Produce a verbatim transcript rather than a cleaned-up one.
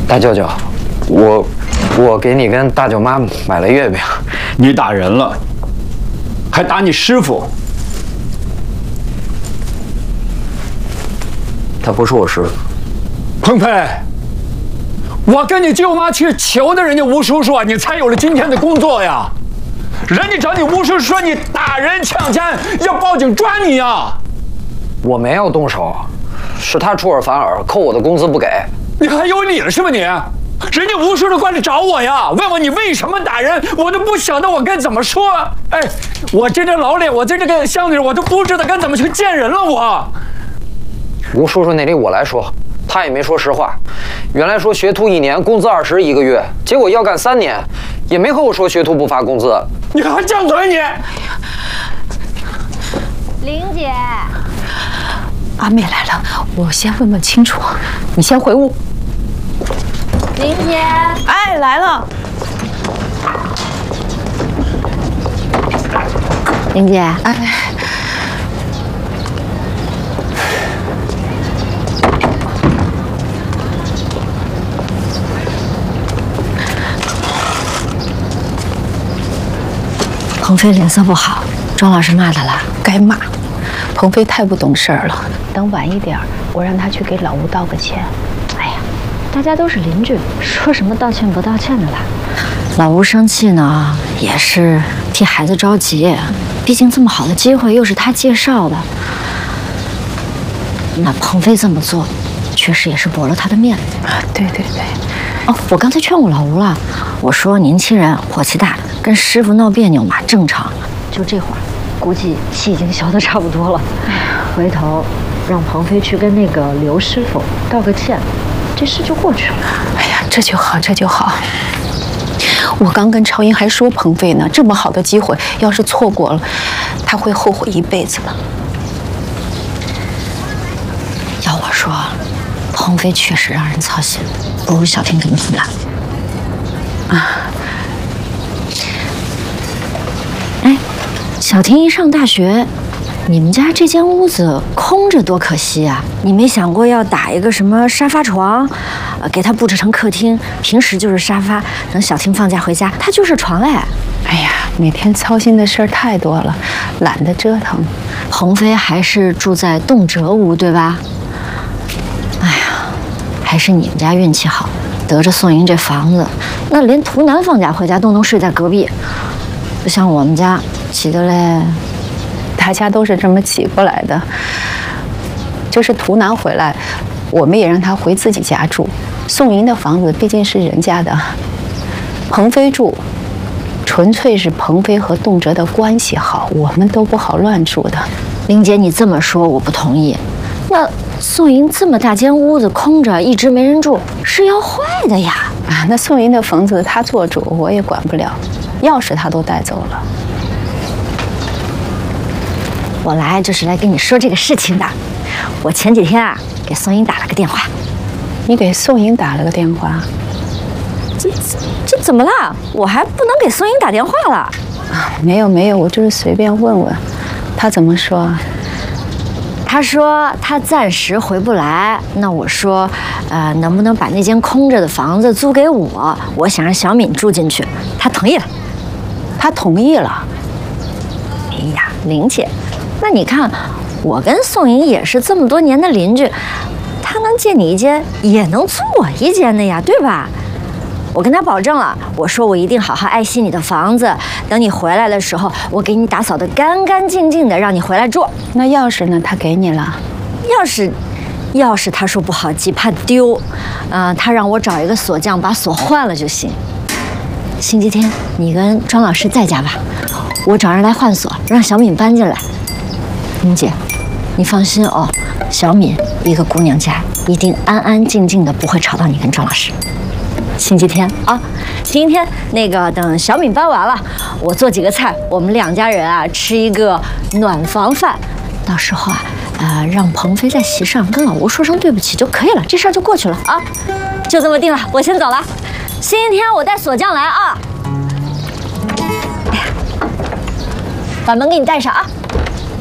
大舅舅，我我给你跟大舅妈买了月饼。 你打人了，还打你师傅。 他不是我师傅。 鹏飞，我跟你舅妈去求的人家吴叔叔，你才有了今天的工作呀。人家找你吴叔叔说你打人抢钱，要报警抓你呀。 我没有动手，是他出尔反尔，扣我的工资不给。 你还有理了是吧你？人家吴叔叔过来找我呀，问我你为什么打人，我都不晓得我该怎么说。哎，我这张老脸，我在这个乡里，我都不知道该怎么去见人了我。 吴叔叔那里我来说，他也没说实话。原来说学徒一年工资二十一个月，结果要干三年，也没和我说学徒不发工资。 你还犟嘴你！ 玲姐， 阿妹来了，我先问问清楚，你先回屋。 玲姐， 哎，来了。 玲姐， 哎。 鹏飞脸色不好，庄老师骂他了。 该骂，鹏飞太不懂事儿了。等晚一点，我让他去给老吴道个歉。 哎呀，大家都是邻居，说什么道歉不道歉的啦？老吴生气呢，也是替孩子着急，毕竟这么好的机会又是他介绍的。那鹏飞这么做，确实也是驳了他的面子。 啊，对对对。 哦，我刚才劝过老吴了，我说年轻人火气大，跟师傅闹别扭嘛，正常。就这会儿，估计气已经消得差不多了。回头让鹏飞去跟那个刘师傅道个歉，这事就过去了。 哎呀，这就好，这就好。我刚跟超英还说鹏飞呢，这么好的机会，要是错过了，他会后悔一辈子的。 要我说，鹏飞确实让人操心，不如小婷跟你分了。啊，哎，小婷一上大学，你们家这间屋子空着多可惜啊！你没想过要打一个什么沙发床，呃，给她布置成客厅，平时就是沙发，等小婷放假回家，她就是床嘞。 哎呀，每天操心的事儿太多了，懒得折腾。 鹏飞还是住在动辄屋，对吧？哎呀，还是你们家运气好，得着宋莹这房子，那连图南放假回家都能睡在隔壁，不像我们家挤得嘞。 大家都是这么挤过来的。就是图南回来，我们也让他回自己家住。宋莹的房子毕竟是人家的，鹏飞住，纯粹是鹏飞和动辄的关系好，我们都不好乱住的。 玲姐，你这么说我不同意。那宋莹这么大间屋子空着，一直没人住，是要坏的呀！ 啊，那宋莹的房子她做主，我也管不了，钥匙她都带走了。 我来就是来跟你说这个事情的。我前几天啊给宋莹打了个电话。 你给宋莹打了个电话？ 这这这怎么了？我还不能给宋莹打电话了？ 啊，没有没有，我就是随便问问。她怎么说？ 他说他暂时回不来，那我说，呃，能不能把那间空着的房子租给我？我想让小敏住进去，他同意了。 他同意了。 哎呀，玲姐，那你看，我跟宋莹也是这么多年的邻居，他能借你一间，也能租我一间的呀，对吧？我跟他保证了，我说我一定好好爱惜你的房子，等你回来的时候，我给你打扫得干干净净的，让你回来住。 那钥匙呢？他给你了？ 钥匙，钥匙他说不好寄，怕丢，嗯、呃，他让我找一个锁匠把锁换了就行。星期天你跟庄老师在家吧，我找人来换锁，让小敏搬进来。玲姐，你放心哦，小敏一个姑娘家，一定安安静静的，不会吵到你跟庄老师。星期天啊，星期天那个等小敏搬完了，我做几个菜，我们两家人啊吃一个暖房饭。到时候啊，呃，让鹏飞在席上跟老吴说声对不起就可以了，这事儿就过去了啊，就这么定了。我先走了，星期天我带锁匠来啊。哎呀，把门给你带上啊。